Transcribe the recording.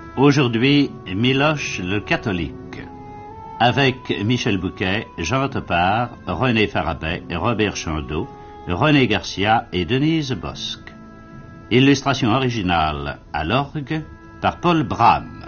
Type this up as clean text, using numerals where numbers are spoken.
Aujourd'hui, Miloche le catholique. Avec Michel Bouquet, Jean Topard, René Farabet, Robert Chandeau, René Garcia et Denise Bosque. Illustration originale à l'orgue par Paul Brame.